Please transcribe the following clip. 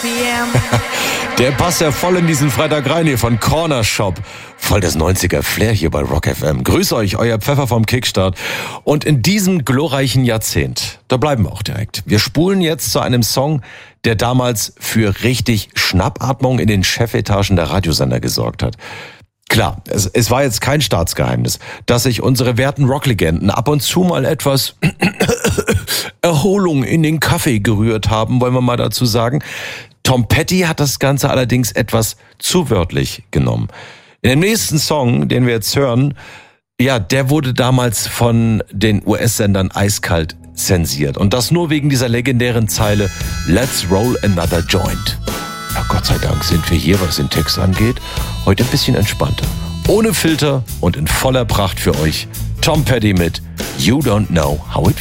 p.m. Der passt ja voll in diesen Freitag rein hier von Corner Shop. Voll das 90er-Flair hier bei Rock FM. Grüß euch, euer Pfeffer vom Kickstart. Und in diesem glorreichen Jahrzehnt, da bleiben wir auch direkt. Wir spulen jetzt zu einem Song, der damals für richtig Schnappatmung in den Chefetagen der Radiosender gesorgt hat. Klar, es war jetzt kein Staatsgeheimnis, dass sich unsere werten Rocklegenden ab und zu mal etwas Erholung in den Kaffee gerührt haben, wollen wir mal dazu sagen. Tom Petty hat das Ganze allerdings etwas zu wörtlich genommen. In dem nächsten Song, den wir jetzt hören, ja, der wurde damals von den US-Sendern eiskalt zensiert. Und das nur wegen dieser legendären Zeile Let's roll another joint. Ja, Gott sei Dank sind wir hier, was den Text angeht, heute ein bisschen entspannter. Ohne Filter und in voller Pracht für euch Tom Petty mit You Don't Know How It